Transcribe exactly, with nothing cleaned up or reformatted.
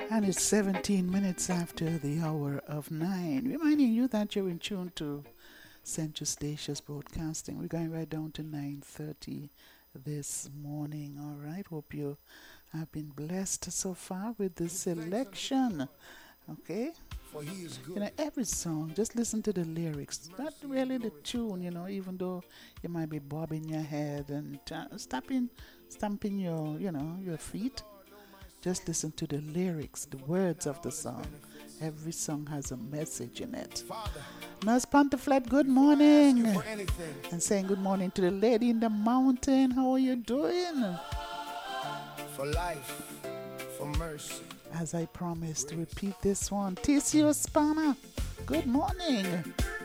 And it's seventeen minutes after the hour of nine. Reminding you that you're in tune to Central Stations Broadcasting. We're going right down to nine thirty this morning. All right. Hope you have been blessed so far with this selection. Okay. For he is good. You know, every song, just listen to the lyrics. Not really the tune, you know, even though you might be bobbing your head and uh, stamping, stamping your, you know, your feet. Just listen to the lyrics, the words of the song. Every song has a message in it. Nurse Pantaflat, good morning. And saying good morning to the lady in the mountain. How are you doing? For life, for mercy. As I promised, repeat this one. T C O Spanner, good morning.